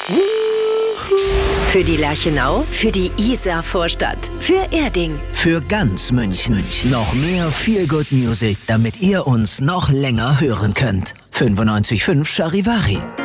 Für die Lerchenau, für die Isar-Vorstadt, für Erding. Für ganz München. Noch mehr Feel-Good Music, damit ihr uns noch länger hören könnt. 95.5 Charivari.